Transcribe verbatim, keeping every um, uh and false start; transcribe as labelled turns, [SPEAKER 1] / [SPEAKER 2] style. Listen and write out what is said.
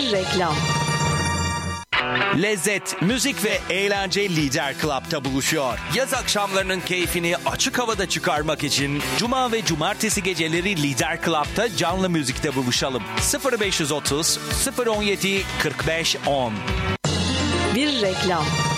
[SPEAKER 1] Bir reklam.
[SPEAKER 2] Lezzet, müzik ve eğlence Lider Club'ta buluşuyor. Yaz akşamlarının keyfini açık havada çıkarmak için Cuma ve Cumartesi geceleri Lider Club'ta canlı müzikte buluşalım. sıfır beş otuz sıfır on yedi kırk beş on.
[SPEAKER 1] Bir reklam.